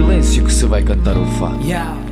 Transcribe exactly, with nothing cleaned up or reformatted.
silêncio que se vai cantar o fado. Yeah.